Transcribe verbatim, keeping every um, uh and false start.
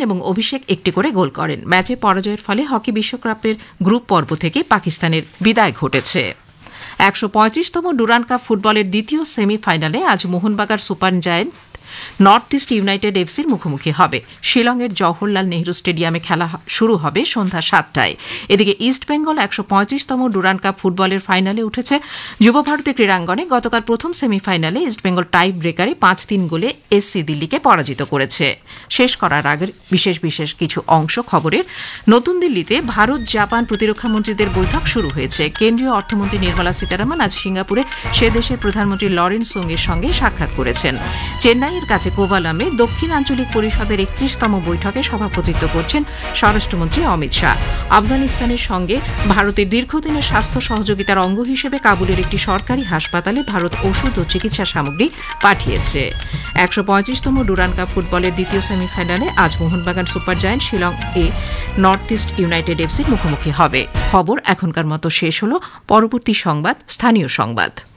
এবং অভিষেক একটি করে গোল করেন। ম্যাচে পরাজয়ের ফলে হকি বিশ্বকাপের গ্রুপ পর্ব থেকে পাকিস্তানের বিদায় ঘটেছে। একশো পঁয়ত্রিশতম ডুরান্ড কাপ ফুটবলের দ্বিতীয় সেমিফাইনালে আজ Mohun Bagan super giant north east United এফসির মুখোমুখি হবে। শিলংয়ের জওহরলাল নেহরু স্টেডিয়ামে খেলা শুরু হবে সন্ধ্যা সাতটায়। এদিকে ইস্টবেঙ্গল একশো পঁয়ত্রিশতম ডুরান্ড কাপ ফুটবলের ফাইনালে উঠেছে। যুব ভারতী ক্রীড়াঙ্গনে গতকাল প্রথম সেমিফাইনালে ইস্টবেঙ্গল টাই ব্রেকারে পাঁচ তিন গোলে এসসি দিল্লিকে পরাজিত করেছে। শেষ করার আগের বিশেষ বিশেষ কিছু অংশ খবরের। নতুন দিল্লিতে ভারত জাপান প্রতিরক্ষা মন্ত্রীদের বৈঠক শুরু হয়েছে। কেন্দ্রীয় অর্থমন্ত্রী নির্মলা সীতারামন আজ সিঙ্গাপুরে সে দেশের প্রধানমন্ত্রী লরেন্স সোংয়ের সঙ্গে সাক্ষাৎ করেছেন। চেন্নাইয়ের কাছে কোভালামে দক্ষিণ আঞ্চলিক পরিষদের একত্রিশতম বৈঠকে সভাপতিত্ব করছেন স্বরাষ্ট্রমন্ত্রী অমিত শাহ। আফগানিস্তানের সঙ্গে ভারতের দীর্ঘদিনের স্বাস্থ্য সহযোগিতার অঙ্গ হিসেবে কাবুলের একটি সরকারি হাসপাতালে ভারত ওষুধ ও চিকিৎসা সামগ্রী পাঠিয়েছে। একশো পঁয়ত্রিশতম ডুরান্ড কাপ ফুটবলের দ্বিতীয় সেমিফাইনালে আজ মোহনবাগান সুপার জায়ান্ট শিলং এ নর্থ ইস্ট ইউনাইটেড এফসির মুখোমুখি হবে। খবর এখনকার মতো শেষ হল। পরবর্তী সংবাদ স্থানীয় সংবাদ।